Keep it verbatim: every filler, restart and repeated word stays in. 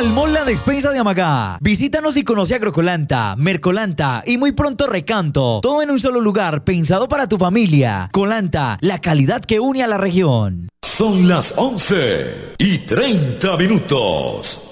al Mall La Despensa de Amagá. Visítanos y conoce Agrocolanta, Mercolanta y muy pronto Recanto. Todo en un solo lugar, pensado para tu familia. Colanta, la calidad que une a la región. Son las once y treinta minutos.